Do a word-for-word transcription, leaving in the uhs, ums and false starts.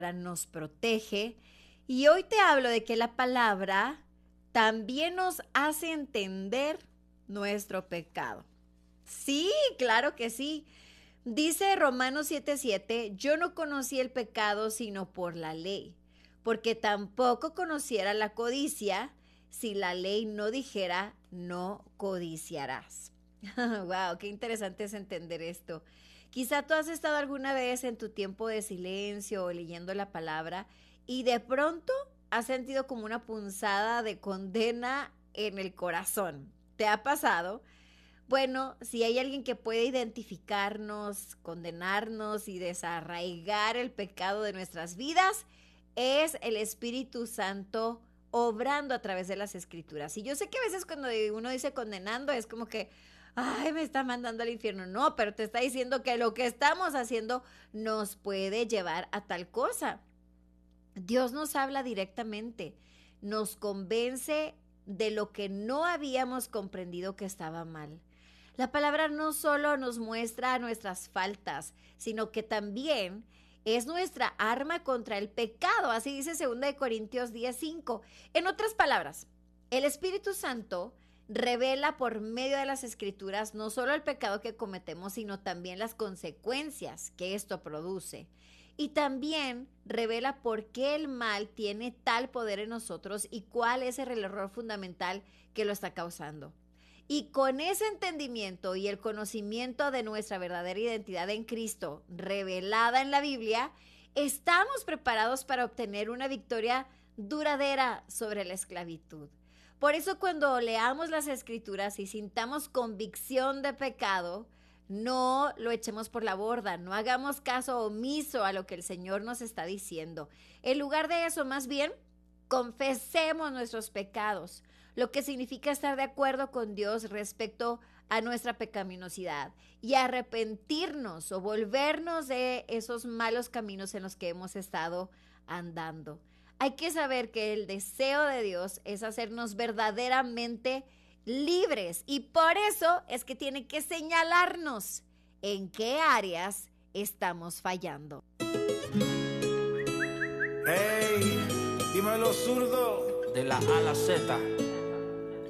nos protege. Y hoy te hablo de que la palabra también nos hace entender nuestro pecado. Sí, claro que sí. Dice Romanos siete siete, yo no conocí el pecado sino por la ley, porque tampoco conociera la codicia si la ley no dijera no codiciarás. Wow, qué interesante es entender esto. Quizá tú has estado alguna vez en tu tiempo de silencio o leyendo la palabra y de pronto has sentido como una punzada de condena en el corazón. ¿Te ha pasado? Bueno, si hay alguien que puede identificarnos, condenarnos y desarraigar el pecado de nuestras vidas, es el Espíritu Santo obrando a través de las Escrituras. Y yo sé que a veces cuando uno dice condenando es como que, ay, me está mandando al infierno. No, pero te está diciendo que lo que estamos haciendo nos puede llevar a tal cosa. Dios nos habla directamente, nos convence de lo que no habíamos comprendido que estaba mal. La palabra no solo nos muestra nuestras faltas, sino que también es nuestra arma contra el pecado. Así dice segunda de Corintios diez cinco. En otras palabras, el Espíritu Santo revela por medio de las Escrituras no solo el pecado que cometemos, sino también las consecuencias que esto produce. Y también revela por qué el mal tiene tal poder en nosotros y cuál es el error fundamental que lo está causando. Y con ese entendimiento y el conocimiento de nuestra verdadera identidad en Cristo, revelada en la Biblia, estamos preparados para obtener una victoria duradera sobre la esclavitud. Por eso cuando leamos las Escrituras y sintamos convicción de pecado, no lo echemos por la borda, no hagamos caso omiso a lo que el Señor nos está diciendo. En lugar de eso, más bien, confesemos nuestros pecados, lo que significa estar de acuerdo con Dios respecto a nuestra pecaminosidad y arrepentirnos o volvernos de esos malos caminos en los que hemos estado andando. Hay que saber que el deseo de Dios es hacernos verdaderamente libres y por eso es que tiene que señalarnos en qué áreas estamos fallando. Hey, dímelo zurdo. De la A a la Z.